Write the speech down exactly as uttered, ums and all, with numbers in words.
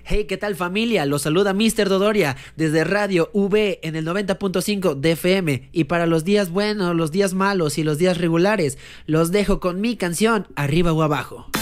Hey, ¿qué tal familia? Los saluda míster Dodoria desde Radio V en el noventa punto cinco de F M. Y para los días buenos, los días malos y los días regulares, los dejo con mi canción Arriba o Abajo.